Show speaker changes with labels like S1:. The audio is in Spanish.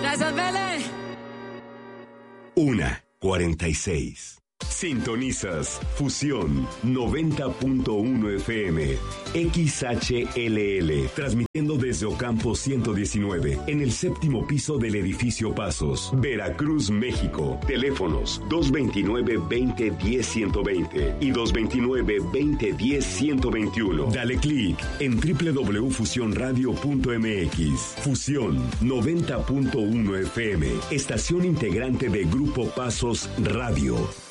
S1: Gracias, Bele.
S2: 1:46. Sintonizas Fusión 90.1 FM, XHLL, transmitiendo desde Ocampo 119, en el 7º piso del edificio Pasos, Veracruz, México. Teléfonos 229-2010-120 y 229-2010-121. Dale clic en www.fusionradio.mx. Fusión 90.1 FM, estación integrante de Grupo Pasos Radio.